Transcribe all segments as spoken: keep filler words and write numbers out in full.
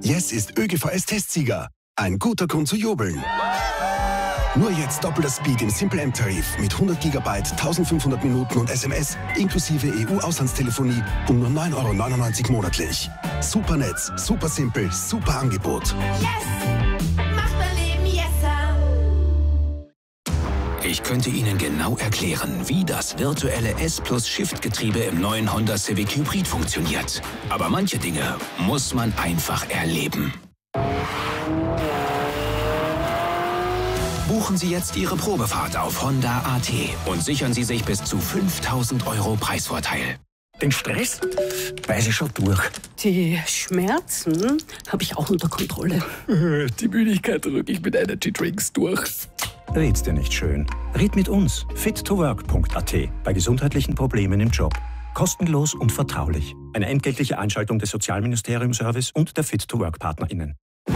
Yes ist ÖGVS-Testsieger. Ein guter Grund zu jubeln. Nur jetzt doppelter Speed im Simple M-Tarif mit hundert Gigabyte, eintausendfünfhundert Minuten und S M S inklusive E U-Auslandstelefonie um nur neun Euro neunundneunzig monatlich. Super Netz, super simpel, super Angebot. Yes! Macht mein Leben yesser! Ich könnte Ihnen genau erklären, wie das virtuelle S-Plus-Shift-Getriebe im neuen Honda Civic Hybrid funktioniert. Aber manche Dinge muss man einfach erleben. Buchen Sie jetzt Ihre Probefahrt auf Honda A T und sichern Sie sich bis zu fünftausend Euro Preisvorteil. Den Stress weiß ich schon durch. Die Schmerzen habe ich auch unter Kontrolle. Die Müdigkeit drücke ich mit Energy Drinks durch. Red's dir nicht schön. Red mit uns. fit to work punkt a t bei gesundheitlichen Problemen im Job. Kostenlos und vertraulich. Eine entgeltliche Einschaltung des Sozialministeriums-Service und der Fit-to-Work-PartnerInnen.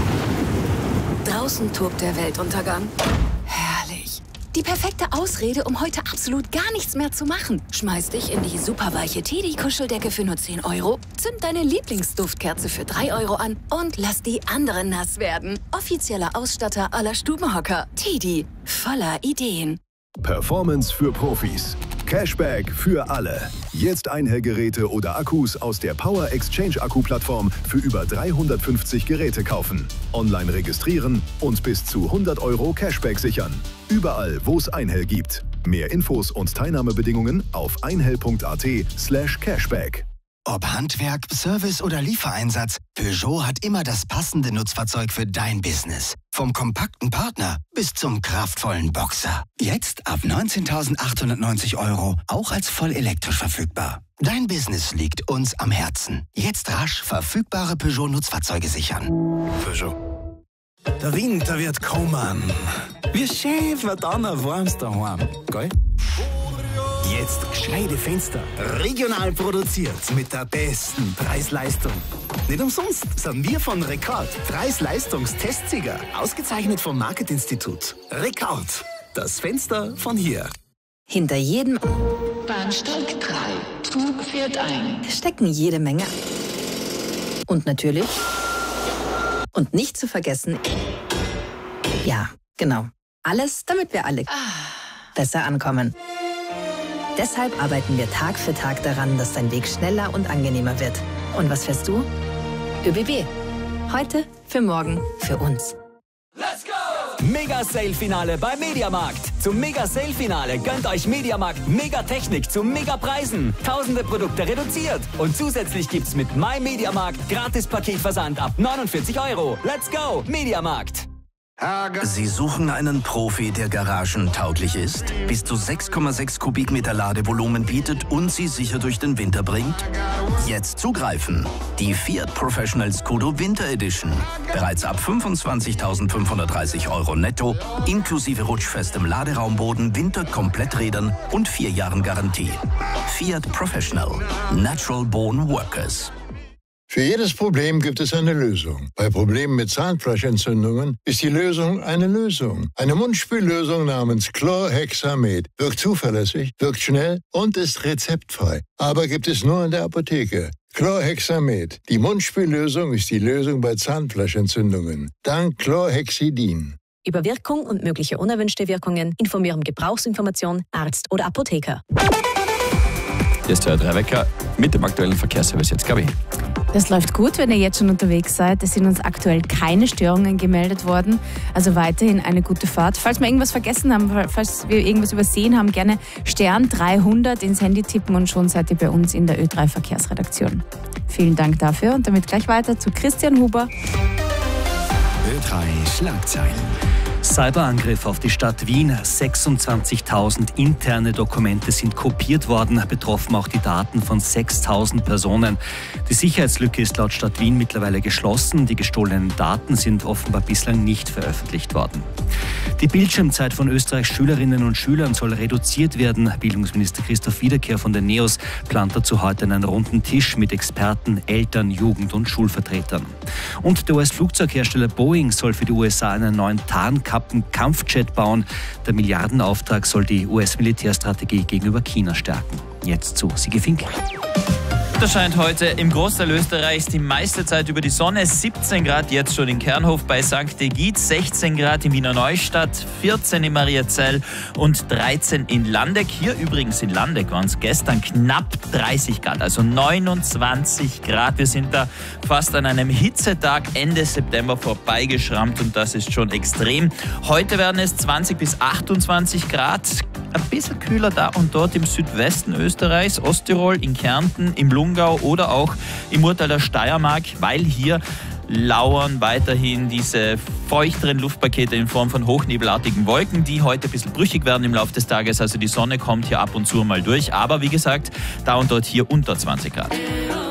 Draußen tobt der Weltuntergang. Herrlich. Die perfekte Ausrede, um heute absolut gar nichts mehr zu machen. Schmeiß dich in die superweiche Teddy-Kuscheldecke für nur zehn Euro, zünd deine Lieblingsduftkerze für drei Euro an und lass die anderen nass werden. Offizieller Ausstatter aller Stubenhocker. Teddy. Voller Ideen. Performance für Profis. Cashback für alle. Jetzt Einhellgeräte oder Akkus aus der Power Exchange Akku-Plattform für über dreihundertfünfzig Geräte kaufen. Online registrieren und bis zu hundert Euro Cashback sichern. Überall, wo es Einhell gibt. Mehr Infos und Teilnahmebedingungen auf einhell punkt a t slash cashback. Ob Handwerk, Service oder Liefereinsatz, Peugeot hat immer das passende Nutzfahrzeug für dein Business. Vom kompakten Partner bis zum kraftvollen Boxer. Jetzt ab neunzehntausendachthundertneunzig Euro, auch als voll elektrisch verfügbar. Dein Business liegt uns am Herzen. Jetzt rasch verfügbare Peugeot-Nutzfahrzeuge sichern. Peugeot. Der Winter wird kommen. Wir schäfen dann ein warmes daheim, gell? Jetzt gescheite Fenster. Regional produziert mit der besten Preis-Leistung. Nicht umsonst sind wir von Rekord Preis-Leistungs-Testsieger. Ausgezeichnet vom Marketinstitut. Rekord. Das Fenster von hier. Hinter jedem Bahnsteig drei. Zug fährt ein. stecken jede Menge. Und natürlich. Und nicht zu vergessen. Ja, genau. Alles, damit wir alle besser ankommen. Deshalb arbeiten wir Tag für Tag daran, dass dein Weg schneller und angenehmer wird. Und was fährst du? ÖBB. Heute, für morgen, für uns. Let's go! Mega-Sale-Finale bei Mediamarkt. Zum Mega-Sale-Finale gönnt euch Mediamarkt Megatechnik zu Megapreisen. Tausende Produkte reduziert. Und zusätzlich gibt's mit MyMediamarkt Gratis-Paketversand ab neunundvierzig Euro. Let's go! Mediamarkt. Sie suchen einen Profi, der garagentauglich ist, bis zu sechs Komma sechs Kubikmeter Ladevolumen bietet und Sie sicher durch den Winter bringt? Jetzt zugreifen! Die Fiat Professional Scudo Winter Edition. Bereits ab fünfundzwanzigtausendfünfhundertdreißig Euro netto, inklusive rutschfestem Laderaumboden, Winterkompletträdern und vier Jahren Garantie. Fiat Professional. Natural Born Workers. Für jedes Problem gibt es eine Lösung. Bei Problemen mit Zahnfleischentzündungen ist die Lösung eine Lösung. Eine Mundspüllösung namens Chlorhexamet wirkt zuverlässig, wirkt schnell und ist rezeptfrei. Aber gibt es nur in der Apotheke. Chlorhexamet. Die Mundspüllösung ist die Lösung bei Zahnfleischentzündungen. Dank Chlorhexidin. Über Wirkung und mögliche unerwünschte Wirkungen informieren Gebrauchsinformation, Arzt oder Apotheker. Hier ist der drei Wecker mit dem aktuellen Verkehrsservice jetzt, Gabi. Das läuft gut, wenn ihr jetzt schon unterwegs seid. Es sind uns aktuell keine Störungen gemeldet worden. Also weiterhin eine gute Fahrt. Falls wir irgendwas vergessen haben, falls wir irgendwas übersehen haben, gerne Stern dreihundert ins Handy tippen und schon seid ihr bei uns in der Ö drei Verkehrsredaktion. Vielen Dank dafür und damit gleich weiter zu Christian Huber. Ö drei Schlagzeilen. Cyberangriff auf die Stadt Wien. sechsundzwanzigtausend interne Dokumente sind kopiert worden, betroffen auch die Daten von sechstausend Personen. Die Sicherheitslücke ist laut Stadt Wien mittlerweile geschlossen. Die gestohlenen Daten sind offenbar bislang nicht veröffentlicht worden. Die Bildschirmzeit von Österreichs Schülerinnen und Schülern soll reduziert werden. Bildungsminister Christoph Wiederkehr von den NEOS plant dazu heute einen runden Tisch mit Experten, Eltern, Jugend- und Schulvertretern. Und der U S-Flugzeughersteller Boeing soll für die U S A einen neuen Tarnkappen-Kampfjet bauen. Der Milliardenauftrag soll die U S-Militärstrategie gegenüber China stärken. Jetzt zu Sigi Fink. Wetter scheint heute im Großteil Österreichs die meiste Zeit über die Sonne. siebzehn Grad jetzt schon in Kernhof bei Sankt Egid, sechzehn Grad in Wiener Neustadt, vierzehn in Mariazell und dreizehn in Landeck. Hier übrigens in Landeck waren es gestern knapp dreißig Grad, also neunundzwanzig Grad. Wir sind da fast an einem Hitzetag Ende September vorbeigeschrammt und das ist schon extrem. Heute werden es zwanzig bis achtundzwanzig Grad. Ein bisschen kühler da und dort im Südwesten Österreichs, Osttirol, in Kärnten, im Lungau oder auch im Urteil der Steiermark, weil hier lauern weiterhin diese feuchteren Luftpakete in Form von hochnebelartigen Wolken, die heute ein bisschen brüchig werden im Laufe des Tages. Also die Sonne kommt hier ab und zu mal durch, aber wie gesagt, da und dort hier unter zwanzig Grad.